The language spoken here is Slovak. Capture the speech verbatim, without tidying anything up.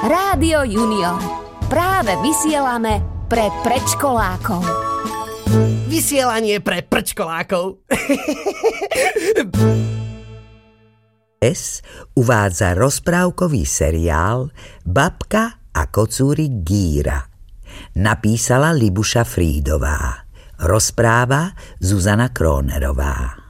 Rádio Junior. Práve vysielame pre predškolákov. Vysielanie pre predškolákov. Es uvádza rozprávkový seriál Babka a kocúrik Gíra. Napísala Libuša Frídová. Rozpráva Zuzana Krónerová.